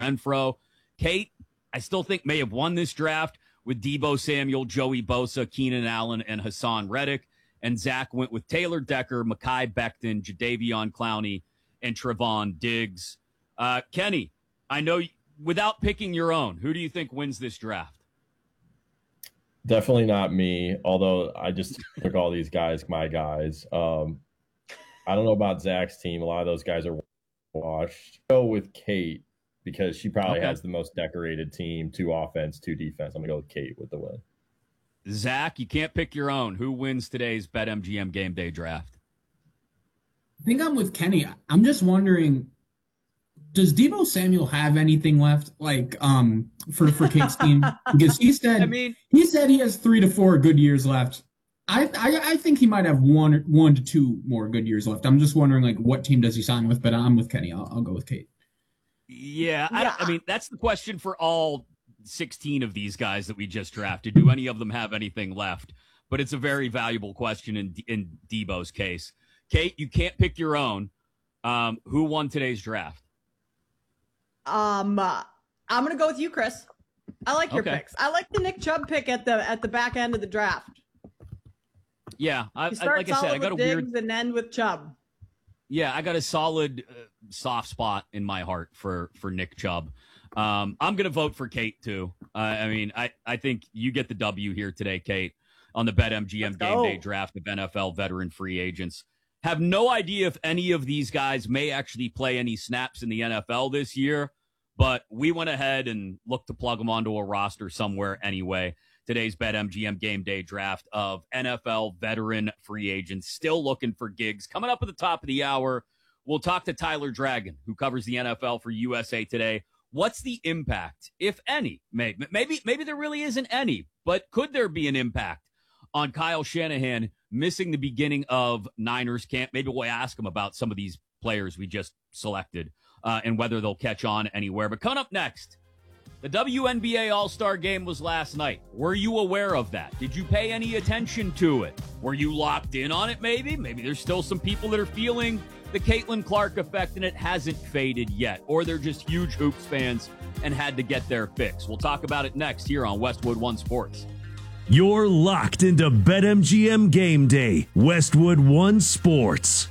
Renfro. Kate, I still think may have won this draft with Deebo Samuel, Joey Bosa, Keenan Allen, and Hassan Reddick. And Zach went with Taylor Decker, Mekhi Becton, Jadeveon Clowney, and Trevon Diggs. Kenny, I know without picking your own, who do you think wins this draft? Definitely not me, although I just took all these guys, my guys. I don't know about Zach's team. A lot of those guys are washed. Go with Kate because she probably has the most decorated team, 2 offense, 2 defense. I'm going to go with Kate with the win. Zach, you can't pick your own. Who wins today's BetMGM Game Day draft? I think I'm with Kenny. I'm just wondering, does Deebo Samuel have anything left, for Kate's team? Because he said he has 3 to 4 good years left. I think he might have 1 to 2 more good years left. I'm just wondering, what team does he sign with? But I'm with Kenny. I'll go with Kate. Yeah. I mean, that's the question for all 16 of these guys that we just drafted. Do any of them have anything left? But it's a very valuable question in Deebo's case. Kate, you can't pick your own. Who won today's draft? I'm gonna go with you, Chris. I like your picks. I like the Nick Chubb pick at the back end of the draft. Yeah, I got a weird and end with Chubb. Yeah, I got a solid soft spot in my heart for Nick Chubb. I'm gonna vote for Kate too. I think you get the W here today, Kate, on the BetMGM Game Day draft of NFL veteran free agents. Have no idea if any of these guys may actually play any snaps in the NFL this year, but we went ahead and looked to plug them onto a roster somewhere anyway. Today's BetMGM Game Day draft of NFL veteran free agents still looking for gigs. Coming up at the top of the hour, we'll talk to Tyler Dragon, who covers the NFL for USA Today. What's the impact, if any? Maybe there really isn't any, but could there be an impact on Kyle Shanahan missing the beginning of Niners camp? Maybe we'll ask him about some of these players we just selected and whether they'll catch on anywhere. But coming up next, the WNBA All-Star Game was last night. Were you aware of that? Did you pay any attention to it? Were you locked in on it maybe? Maybe there's still some people that are feeling the Caitlin Clark effect and it hasn't faded yet. Or they're just huge hoops fans and had to get their fix. We'll talk about it next here on Westwood One Sports. You're locked into BetMGM Game Day, Westwood One Sports.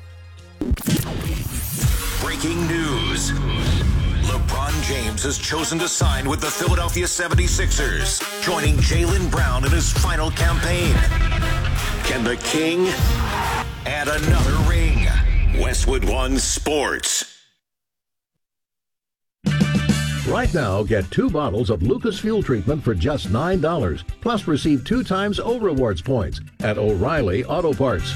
Breaking news. LeBron James has chosen to sign with the Philadelphia 76ers, joining Jaylen Brown in his final campaign. Can the King add another ring? Westwood One Sports. Right now, get 2 bottles of Lucas Fuel Treatment for just $9. Plus, receive 2 times O-Rewards points at O'Reilly Auto Parts.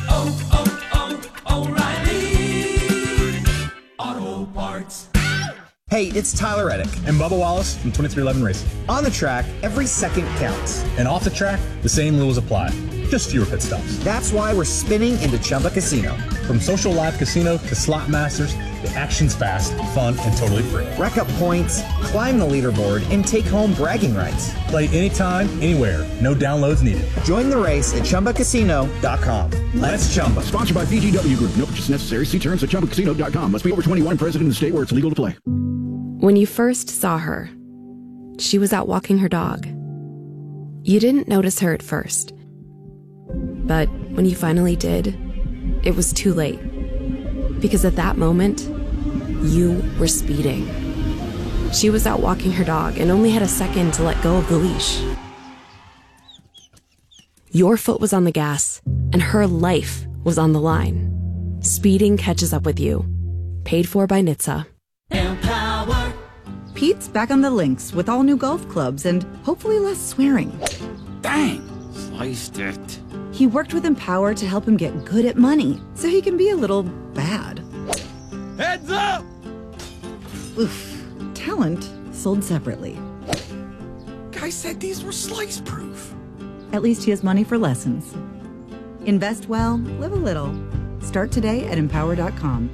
O'Reilly Auto Parts. Hey, it's Tyler Reddick and Bubba Wallace from 2311 Racing. On the track, every second counts. And off the track, the same rules apply. Just fewer pit stops. That's why we're spinning into Chumba Casino. From social live casino to slot masters, the action's fast, fun, and totally free. Rack up points, climb the leaderboard, and take home bragging rights. Play anytime, anywhere. No downloads needed. Join the race at ChumbaCasino.com. Let's Chumba. Sponsored by VGW Group. No purchase necessary. See terms at ChumbaCasino.com. Must be over 21 and present in the state where it's legal to play. When you first saw her, she was out walking her dog. You didn't notice her at first. But when you finally did, it was too late. Because at that moment, you were speeding. She was out walking her dog and only had a second to let go of the leash. Your foot was on the gas, and her life was on the line. Speeding catches up with you. Paid for by NHTSA. Empower. Pete's back on the links with all new golf clubs and hopefully less swearing. Dang, sliced it. He worked with Empower to help him get good at money, so he can be a little bad. Heads up! Oof. Talent sold separately. Guy said these were slice-proof. At least he has money for lessons. Invest well, live a little. Start today at Empower.com.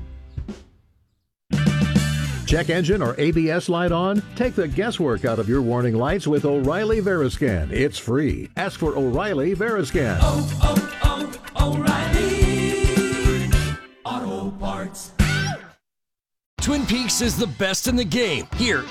Check engine or ABS light on? Take the guesswork out of your warning lights with O'Reilly Veriscan. It's free. Ask for O'Reilly Veriscan. O'Reilly Auto Parts. Twin Peaks is the best in the game. Here,